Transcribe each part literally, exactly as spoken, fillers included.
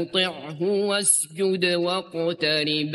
طعه واسجد واقترب.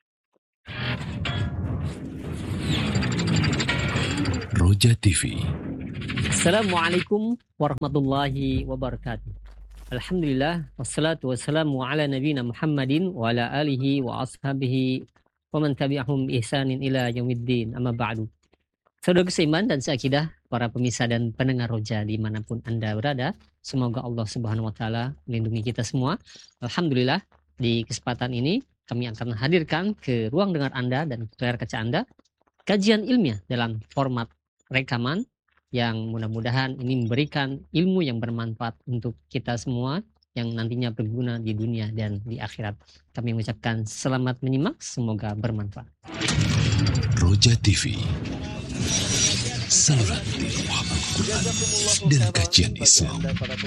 Roja T V. Assalamualaikum warahmatullahi wabarakatuh. Alhamdulillah wassalatu wassalamu ala nabiyina Muhammadin wa ala alihi wa ashabihi wa man tabi'ahum ihsanin ila yaumiddin, amma ba'du. Saudara seiman dan seakidah, para pemirsa dan pendengar Roja dimanapun Anda berada, semoga Allah Subhanahu wa Ta'ala melindungi kita semua. Alhamdulillah, di kesempatan ini kami akan hadirkan ke ruang dengar Anda dan layar kaca Anda kajian ilmiah dalam format rekaman yang mudah-mudahan ini memberikan ilmu yang bermanfaat untuk kita semua yang nantinya berguna di dunia dan di akhirat. Kami mengucapkan selamat menyimak, semoga bermanfaat. Roja T V. Saluran tilawah Al-Quran dan kajian Islam.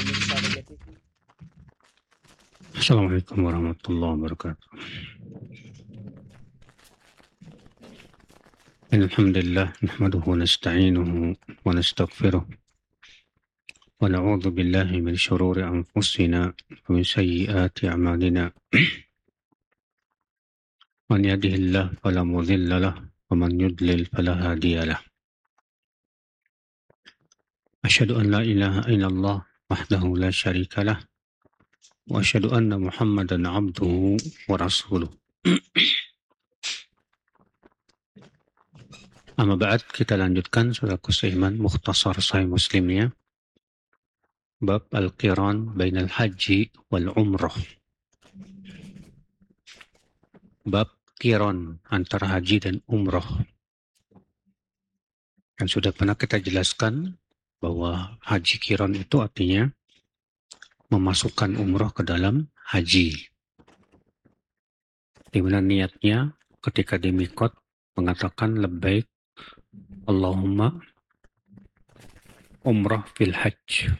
Assalamualaikum warahmatullahi wabarakatuh. Alhamdulillah, nahmaduhu wa nasta'inuhu wa nastaghfiruh wa na'udzu billahi min syururi anfusina wa min sayyiati a'malina. Man yahdihillahu fala mudilla lahu wa man yudlil fala hadiya lahu. Asyhadu an la ilaha illallah wahdahu la syarika lah wa asyhadu anna Muhammadan abduhu wa rasuluh. Amma ba'd, kita lanjutkan saudaraku seiman mukhtasar Sahih Muslimnya, bab al-qiran bainal haji wal umrah. Bab qiran antara haji dan umrah. Dan sudah pernah kita jelaskan bahwa haji qiran itu artinya memasukkan umrah ke dalam haji. Di mana niatnya ketika di miqat mengatakan labbaik Allahumma umrah fil hajj.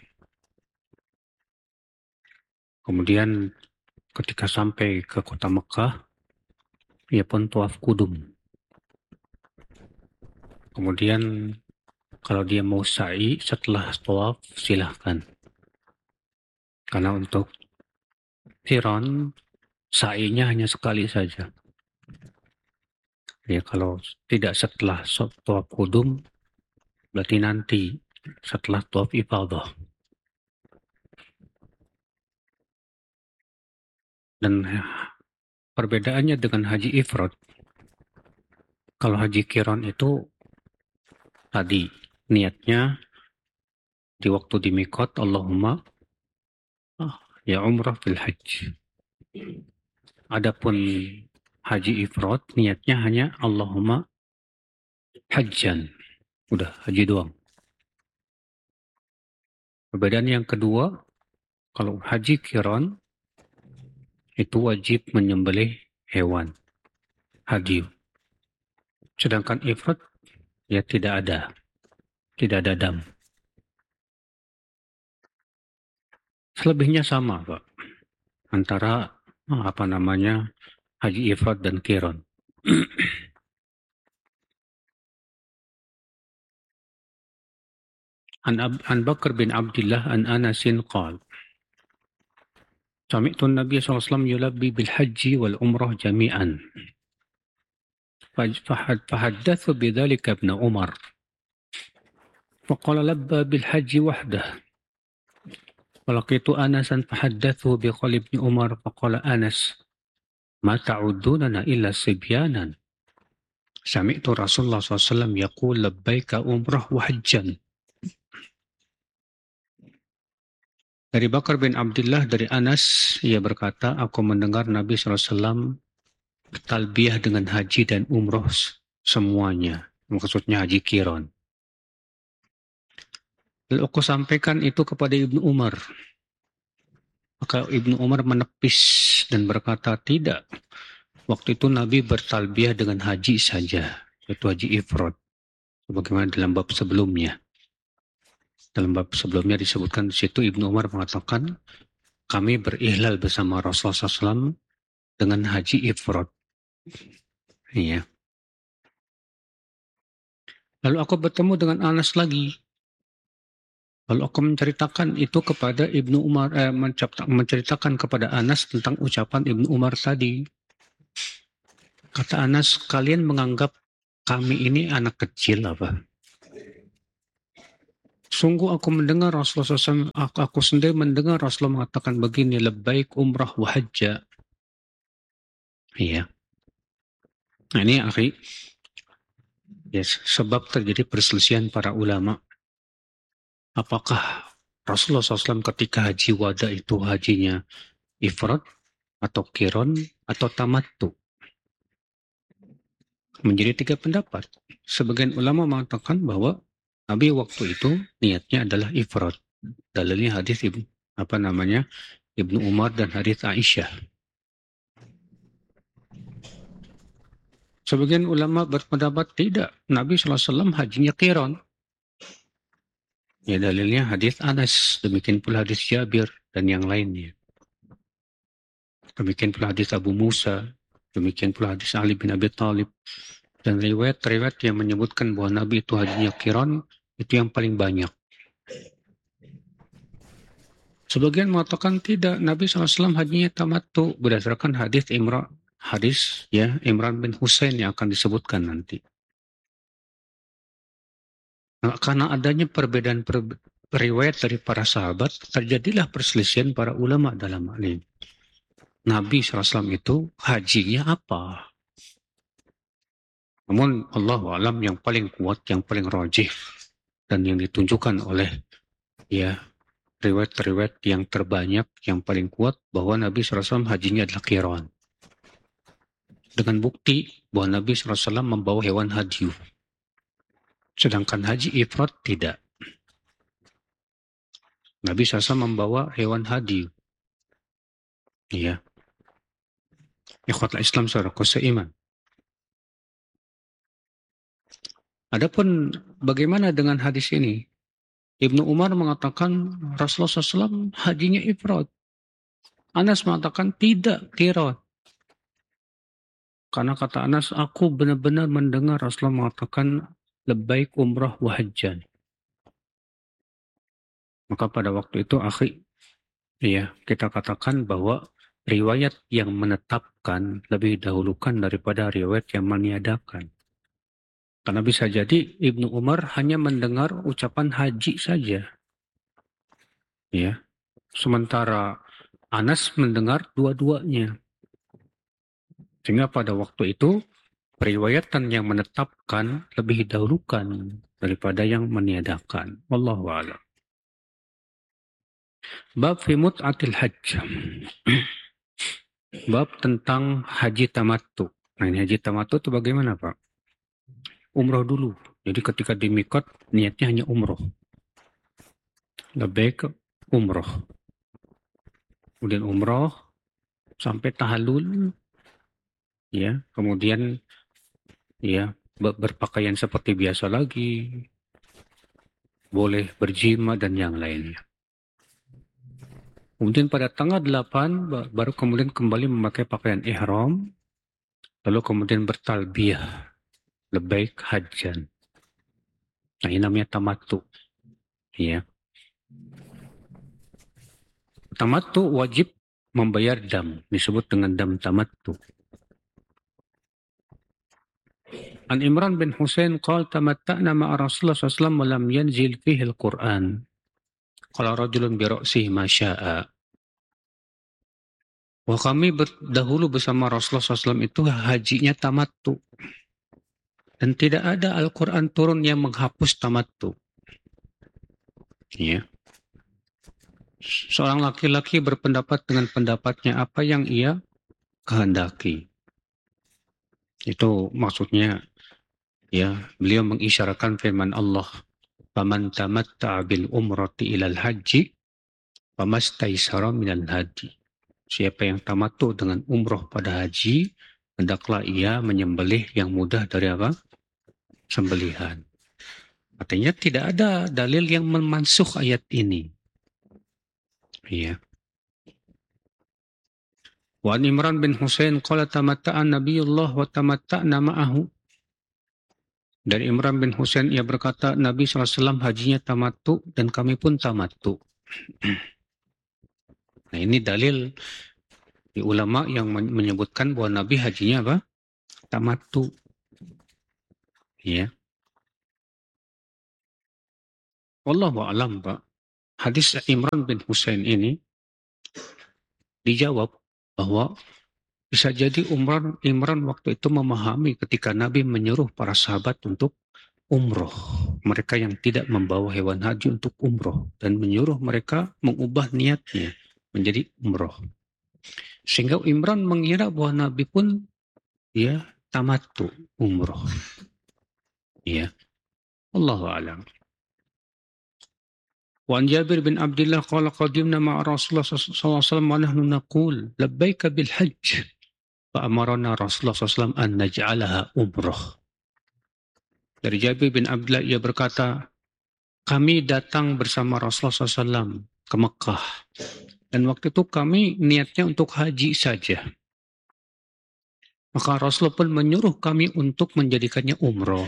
Kemudian ketika sampai ke kota Mekah, ia pun tawaf kudum. Kemudian kalau dia mau sa'i setelah tawaf, silahkan. Karena untuk qiran, sa'inya hanya sekali saja. Ya, kalau tidak setelah tawaf kudum, berarti nanti setelah tawaf ifadah. Dan perbedaannya dengan haji ifrad, kalau haji qiran itu tadi niatnya di waktu di miqat Allahumma ya umrah fil hajj. Adapun haji ifrad niatnya hanya Allahumma hajjan. Udah haji doang. Perbedaan yang kedua, kalau haji qiran itu wajib menyembelih hewan hadyu. Sedangkan ifrad ya tidak ada. Tidak ada dam. Selebihnya sama, Pak. Antara apa namanya haji ifrad dan qiran. An, An Bakar bin Abdullah an Anasin qal Sami'tu an-nabiy sallallahu alaihi wasallam yulabbi bil hajji wal umrah jami'an. Fahaddathu bidzalika ibn Umar. Faqala labba bil hajji wahdah. Falaqitu Anasan fahaddathu bi qali ibn Umar faqala Anas ma ta'uddunana illa sibyanan. Sami'tu Rasulullah sallallahu alaihi wasallam yaqul labbaika umrah wa hajjan. Dari Bakar bin Abdullah dari Anas, ia berkata, aku mendengar Nabi shallallahu alaihi wasallam talbiyah dengan haji dan umroh semuanya. Maksudnya haji qiran. Lalu aku sampaikan itu kepada Ibnu Umar. Maka Ibnu Umar menepis dan berkata, tidak. Waktu itu Nabi bertalbiyah dengan haji saja, yaitu haji ifrad. Sebagaimana dalam bab sebelumnya. Dalam bab sebelumnya disebutkan di situ Ibnu Umar mengatakan, kami berihlal bersama Rasulullah shallallahu alaihi wasallam dengan haji ifrad. Iya. Lalu aku bertemu dengan Anas lagi. Lalu aku menceritakan itu kepada Ibnu Umar, eh, menceritakan kepada Anas tentang ucapan Ibnu Umar tadi. Kata Anas, kalian menganggap kami ini anak kecil apa? Sungguh aku mendengar Rasulullah shallallahu alaihi wasallam, aku, aku sendiri mendengar Rasulullah mengatakan begini, labbaik umrah wa hajja. Iya. Nah ini akhi, yes, sebab terjadi perselisihan para ulama. Apakah Rasulullah shallallahu alaihi wasallam ketika haji wada itu hajinya ifrad atau kiron atau tamattu? Menjadi tiga pendapat. Sebagian ulama mengatakan bahwa Nabi waktu itu niatnya adalah ifrad. Dalilnya hadis Ibnu apa namanya Ibnu Umar dan hadis Aisyah. Sebagian ulama berpendapat tidak. Nabi shallallahu alaihi wasallam hajinya kiron. Ya dalilnya hadis Anas, demikian pula hadis Jabir dan yang lainnya. Demikian pula hadis Abu Musa, demikian pula hadis Ali bin Abi Thalib. Dan riwayat-riwayat yang menyebutkan bahwa Nabi itu hajinya kiron, itu yang paling banyak. Sebagian mengatakan tidak, Nabi shallallahu alaihi wasallam hajinya tamattu berdasarkan hadis Imran, hadis ya Imran bin Husain yang akan disebutkan nanti. Nah, karena adanya perbedaan per, riwayat dari para sahabat, terjadilah perselisihan para ulama dalam hal ini. Nabi shallallahu alaihi wasallam itu hajinya apa? Namun Allah alam yang paling kuat, yang paling rajih dan yang ditunjukkan oleh ya riwayat-riwayat yang terbanyak, yang paling kuat bahwa Nabi shallallahu alaihi wasallam hajinya adalah qiran. Dengan bukti bahwa Nabi shallallahu alaihi wasallam membawa hewan hadyu. Sedangkan haji ifrad tidak. Nabi shallallahu alaihi wasallam membawa hewan hadyu. Iya. Ikhwatul Islam saudaraku seiman. Adapun bagaimana dengan hadis ini? Ibnu Umar mengatakan Rasulullah shallallahu alaihi wasallam hajinya ifrad. Anas mengatakan tidak, qiran. Karena kata Anas, aku benar-benar mendengar Rasulullah mengatakan labbaik umrah wa hajjan. Maka pada waktu itu akhi, ya kita katakan bahwa riwayat yang menetapkan lebih dahulukan daripada riwayat yang meniadakan. Karena bisa jadi Ibnu Umar hanya mendengar ucapan haji saja. Ya. Sementara Anas mendengar dua-duanya. Sehingga pada waktu itu periwayatan yang menetapkan lebih dahulukan daripada yang meniadakan. Wallahu a'lam. Bab fi mut'atil hajj. Bab tentang haji tamattu. Nah, ini haji tamattu itu bagaimana, Pak? Umroh dulu. Jadi ketika di mikot niatnya hanya umroh. Lebih ke umroh. Kemudian umroh sampai tahallul. Ya, kemudian ya berpakaian seperti biasa lagi. Boleh berjima dan yang lainnya. Kemudian pada tanggal delapan baru kemudian kembali memakai pakaian ihram. Lalu kemudian bertalbiyah. Labbaik hajjan. Nah, ini namanya tamattu. Ya. Tamattu wajib membayar dam. Disebut dengan dam tamattu. An Imran bin Husain qala tamatta'na ma'a Rasulullah sallallahu alaihi wasallam wa lam yanzil fihi al-Qur'an. Qala rajulun bi ra'sihi ma syaa. Wah, kami dahulu bersama Rasulullah sallallahu alaihi wasallam itu hajinya tamattu. Dan tidak ada Al-Quran turun yang menghapus tamattu. Ya. Seorang laki-laki berpendapat dengan pendapatnya apa yang ia kehendaki. Itu maksudnya ya, beliau mengisyaratkan firman Allah, "Faman tamatta'a bil umrati ilal haji, famastaisara minal hadi." Siapa yang tamattu dengan umroh pada haji, hendaklah ia menyembelih yang mudah dari apa? Sembelihan. Artinya tidak ada dalil yang memansuh ayat ini. Iya. Wa Imran bin Husain qala tamatta'a Nabiyullah wa tamatta'na ma'ahu. Dari Imran bin Husain ia berkata, Nabi shallallahu alaihi wasallam hajinya tamattu dan kami pun tamattu. Nah ini dalil di ulama yang menyebutkan bahwa Nabi hajinya apa? Tamattu. Ya. Wallahu a'lam, Pak. Hadis Imran bin Husain ini dijawab bahwa bisa jadi Umran, Imran waktu itu memahami ketika Nabi menyuruh para sahabat untuk umroh. Mereka yang tidak membawa hewan haji untuk umroh. Dan menyuruh mereka mengubah niatnya menjadi umroh. Sehingga Imran mengira bahwa Nabi pun ya tamattu umroh. Ya. Allahu a'lam. وعن جابر بن عبد الله قال قدمنا مع رسول الله صلى الله عليه وسلم ونحن نقول لبيك بالحج فأمرنا رسول الله صلى الله عليه وسلم أن نجعلها umrah. Dari Jabir bin Abdullah ia berkata, kami datang bersama Rasulullah shallallahu alaihi wasallam ke Mekah dan waktu itu kami niatnya untuk haji saja. Maka Rasulullah pun menyuruh kami untuk menjadikannya umroh.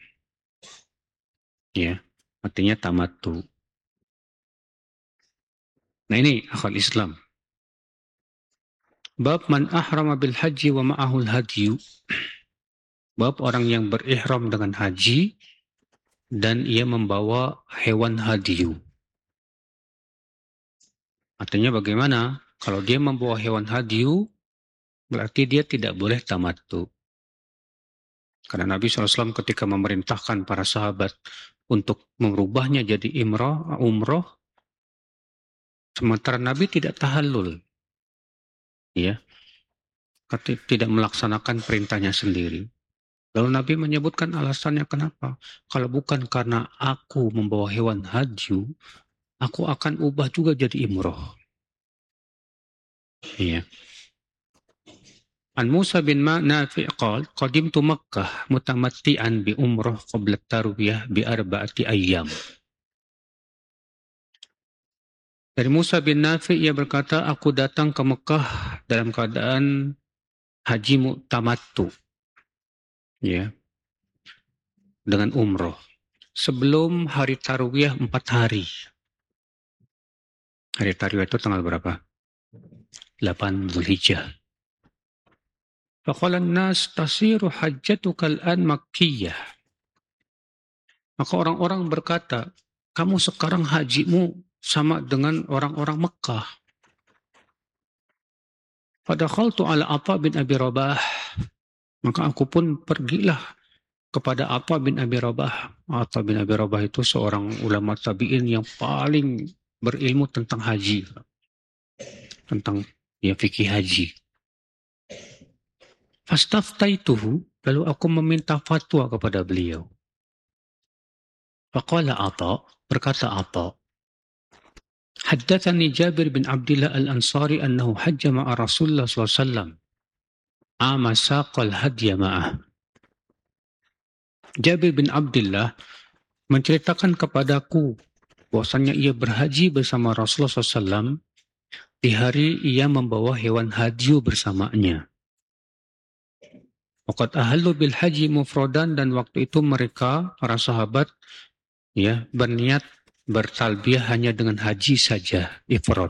Ya, artinya tamattu. Nah ini akal Islam. Bab man ahrama bil haji wa ma'ahul hadyu. Bab orang yang berihram dengan haji dan ia membawa hewan hadyu. Artinya bagaimana? Kalau dia membawa hewan hadyu, berarti dia tidak boleh tamattu. Karena Nabi shallallahu alaihi wasallam ketika memerintahkan para sahabat untuk merubahnya jadi imrah, umroh, sementara Nabi tidak tahallul. Ya, tidak melaksanakan perintahnya sendiri. Lalu Nabi menyebutkan alasannya kenapa. Kalau bukan karena aku membawa hewan hadyu, aku akan ubah juga jadi imroh. Iya. An Musa bin Nafi' qal, qadimtu Makkah mutamatti'an bi umrah qabla tarwiyah bi arba'ati ayyam. Dari Musa bin Nafi' ia berkata, aku datang ke Mekah dalam keadaan haji mutamattu. Ya. Dengan umroh. Sebelum hari tarwiyah empat hari. Hari tarwiyah itu tanggal berapa? delapan Zulhijjah. Faqala an-nas tasiru hajjatuka al-an makkiyah. Maka orang-orang berkata, kamu sekarang hajimu sama dengan orang-orang Mekah. Fadakhaltu ala Atha bin Abi Rabah. Maka aku pun pergilah kepada Atha bin Abi Rabah. Atha bin Abi Rabah itu seorang ulama tabi'in yang paling berilmu tentang haji. Tentang ya fikih haji. Fastaftaituhu, lalu aku meminta fatwa kepada beliau. Faqala Atha, berkata Atha, Haddatsani Jabir bin Abdullah al-Ansari annahu hajja ma'a Rasulullah sallallahu alaihi wasallam. Ama saqal hadya ma'ah. Jabir bin Abdullah menceritakan kepadaku bahwasanya ia berhaji bersama Rasulullah sallallahu alaihi wasallam di hari ia membawa hewan hadyu bersamanya. Waqad ahallu bil haji mufradan, dan waktu itu mereka para sahabat ya berniat bertalbiyah hanya dengan haji saja, ifrad.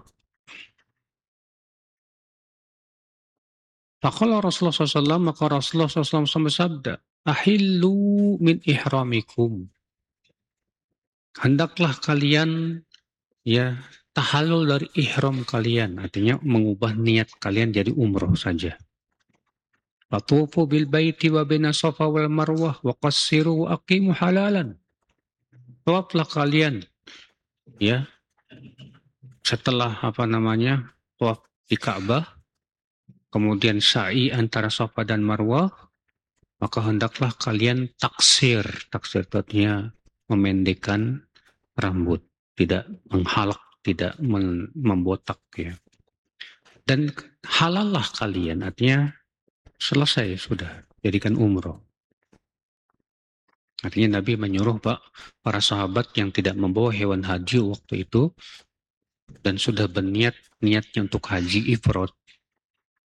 Faqala Rasulullah sallallahu alaihi wasallam, maka Rasulullah sallallahu alaihi wasallam bersabda, ahillu min ihramikum. Hendaklah kalian ya tahallul dari ihram kalian, artinya mengubah niat kalian jadi umroh saja. Fatufu bil baiti wa bina safa wal marwah wa qassiru wa aqimu halalan. Tawaflah kalian ya setelah apa namanya tawaf di Ka'bah, kemudian sa'i antara safa dan marwah, maka hendaklah kalian taksir. Taksir artinya memendekkan rambut, tidak menghalak, tidak membotak ya. Dan halallah kalian, artinya selesai sudah, jadikan umroh. Artinya Nabi menyuruh Pak, para sahabat yang tidak membawa hewan haji waktu itu dan sudah berniat niatnya untuk haji ifrad,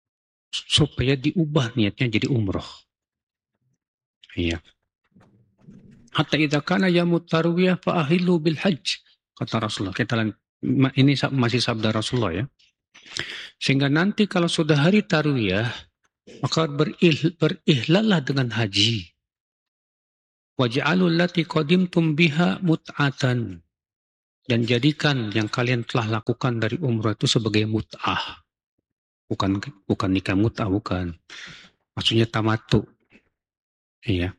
supaya diubah niatnya jadi umroh. Iya. Hatta idza kana yamut tarwiyah fa ahillu bil hajj. Kata Rasulullah. Kita ini masih sabda Rasulullah ya. Sehingga nanti kalau sudah hari tarwiyah, maka berih, berihlallah dengan haji. Waj'alul lati qadimtum biha mut'atan. Dan jadikan yang kalian telah lakukan dari umrah itu sebagai mut'ah. Bukan bukan nikah mut'ah, bukan. Maksudnya tamatu. Iya.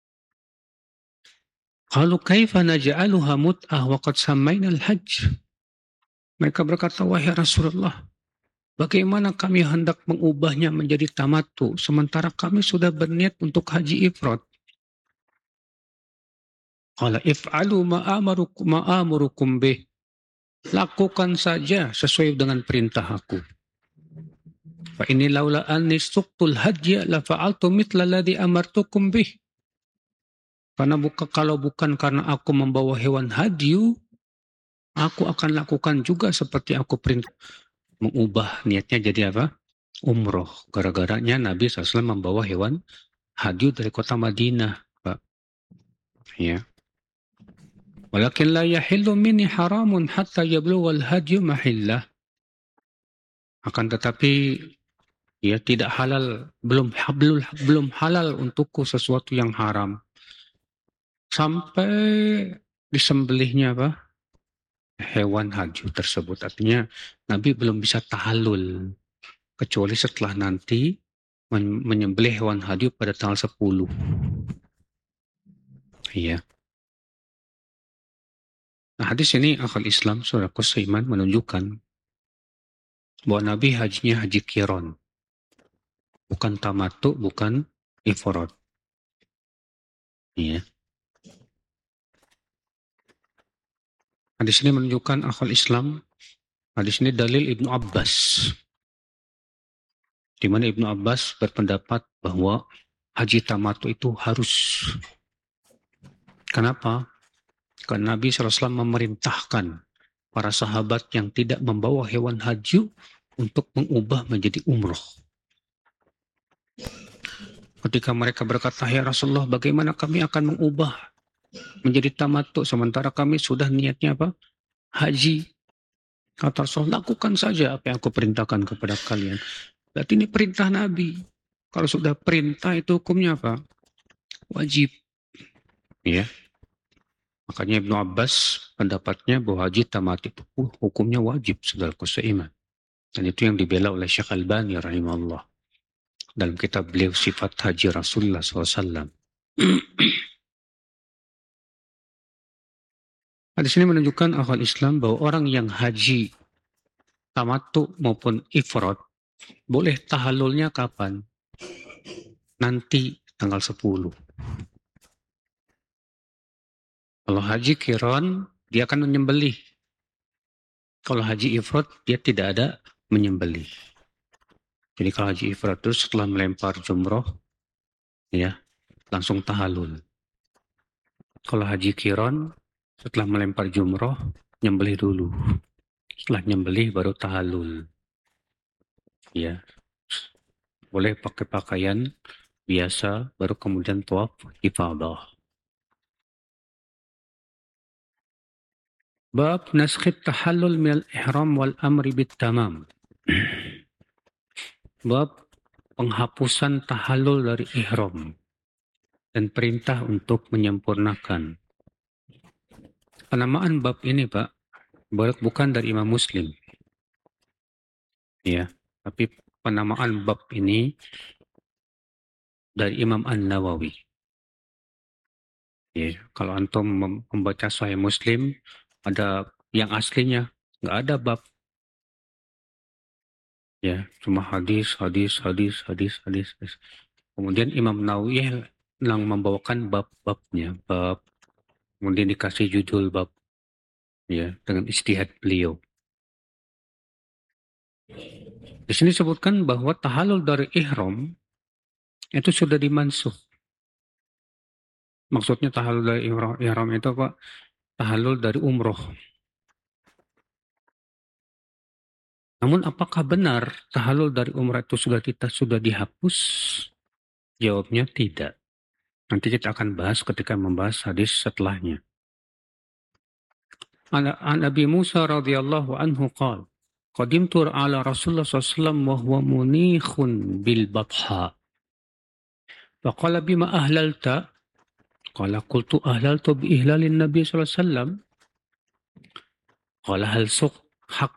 Qalu kaifa naj'aluha mut'ah wa qad sammayna al-hajj. Mereka berkata, wahai Rasulullah, bagaimana kami hendak mengubahnya menjadi tamatu sementara kami sudah berniat untuk haji ifrad? Qala if'alu ma'amarukum ma'amurukum bih. Lakukan saja sesuai dengan perintah aku. Fa inni laula anni suqtul hajja la fa'altu mithla alladhi amartukum bih. Karena buka, kalau bukan karena aku membawa hewan hadyu, aku akan lakukan juga seperti aku perintah. Mengubah niatnya jadi apa? Umroh. Gara-garanya Nabi shallallahu alaihi wasallam membawa hewan hadyu dari kota Madinah, Pak. Ya. Walakin la yahillu minni haramun hatta yablugha al-hadyu mahillah. Akan tetapi ya tidak halal, belum belum belum halal untukku sesuatu yang haram sampai disembelihnya apa? Hewan hadyu tersebut. Artinya Nabi belum bisa tahallul kecuali setelah nanti men- menyembelih hewan hadyu pada tanggal sepuluh. Iya. Nah, hadis ini akal Islam saudaraku seiman menunjukkan bahwa Nabi hajinya haji qiran. Bukan tamattu, bukan ifrad. Iya. Hadis ini menunjukkan akal Islam. Hadis ini dalil Ibnu Abbas. Di mana Ibnu Abbas berpendapat bahwa haji tamattu itu harus. Kenapa? Karena Nabi shallallahu alaihi wasallam memerintahkan para sahabat yang tidak membawa hewan haji untuk mengubah menjadi umroh. Ketika mereka berkata, ya Rasulullah, bagaimana kami akan mengubah menjadi tamattu sementara kami sudah niatnya apa? Haji. Kata Rasulullah, lakukan saja apa yang aku perintahkan kepada kalian. Berarti ini perintah Nabi. Kalau sudah perintah itu hukumnya apa? Wajib. Ya. Makanya Ibnu Abbas pendapatnya bahwa haji tamattu itu hukumnya wajib, saudaraku seiman. Dan itu yang dibela oleh Syekh Albani rahimahullah dalam kitab beliau Sifat Haji Rasulullah shallallahu alaihi wasallam. Hadis ini menunjukkan akal Islam bahwa orang yang haji tamattu maupun ifrad boleh tahallulnya kapan? Nanti tanggal sepuluh. Kalau haji qiran, dia akan menyembelih. Kalau haji ifrad, dia tidak ada menyembelih. Jadi kalau haji ifrad itu setelah melempar jumroh, ya langsung tahallul. Kalau haji qiran, setelah melempar jumroh, nyembelih dulu. Setelah nyembelih baru tahallul. Ya, boleh pakai pakaian biasa, baru kemudian tawaf ifadah. Bab naskhit tahallul minal ihram wal amri bit tamam. Bab penghapusan tahallul dari ihram dan perintah untuk menyempurnakan. Penamaan bab ini, Pak, bukan dari Imam Muslim. Ya, tapi penamaan bab ini dari Imam An-Nawawi. Ya, kalau antum membaca Sahih Muslim, ada yang aslinya, nggak ada bab. Ya, cuma hadis, hadis, hadis, hadis, hadis. hadis. Kemudian Imam Nawawi yang membawakan bab-babnya, bab. Kemudian dikasih judul bab, ya, dengan ijtihad beliau. Di sini disebutkan bahwa tahallul dari ihram itu sudah dimansuh. Maksudnya tahallul dari ihram, ihram itu apa? Tahallul dari umroh. Namun apakah benar tahallul dari umrah itu sudah kita sudah dihapus? Jawabnya tidak. Nanti kita akan bahas ketika membahas hadis setelahnya. An an Abi Musa radhiyallahu anhu qala qadimtu ala Rasulullah sallallahu alaihi wasallam wa huwa munikhun bil batha. Faqala bima ahlalta? Qala qultu ahlaltu bi ihlalin Nabi sallallahu alaihi wasallam. Qala hal suq haq